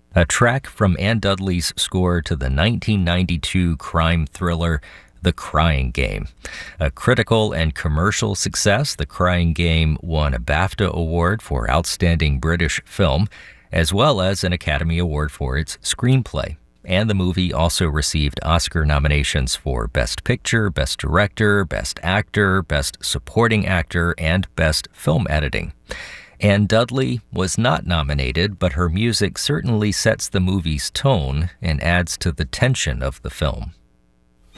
A track from Ann Dudley's score to the 1992 crime thriller The Crying Game. A critical and commercial success, The Crying Game won a BAFTA award for Outstanding British Film, as well as an Academy Award for its screenplay. And the movie also received Oscar nominations for Best Picture, Best Director, Best Actor, Best Supporting Actor, and Best Film Editing. Ann Dudley was not nominated, but her music certainly sets the movie's tone and adds to the tension of the film.